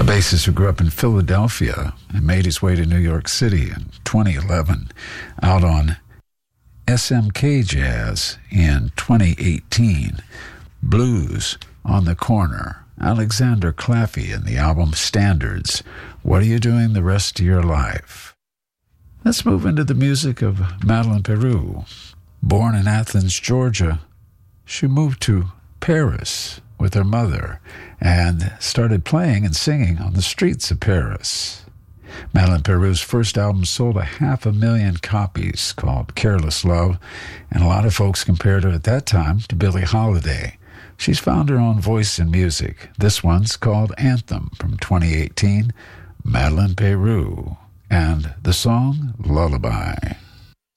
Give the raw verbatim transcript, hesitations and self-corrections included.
a bassist who grew up in Philadelphia and made his way to New York City in twenty eleven, out on S M K Jazz in twenty eighteen. Blues on the Corner, Alexander Claffey in the album Standards. What are you doing the rest of your life? Let's move into the music of Madeleine Peyroux. Born in Athens, Georgia, she moved to Paris with her mother and started playing and singing on the streets of Paris. Madeleine Peyroux's first album sold a half a million copies, called Careless Love, and a lot of folks compared her at that time to Billie Holiday. She's found her own voice in music. This one's called Anthem from twenty eighteen, Madeleine Peyroux, and the song Lullaby.